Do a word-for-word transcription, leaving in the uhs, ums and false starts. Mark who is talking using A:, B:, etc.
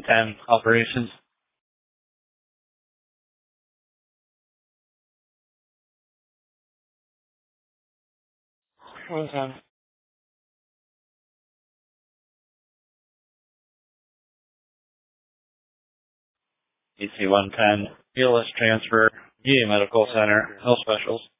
A: ten operations. one ten. E C one ten, E L S transfer, V A Medical Center, health specials.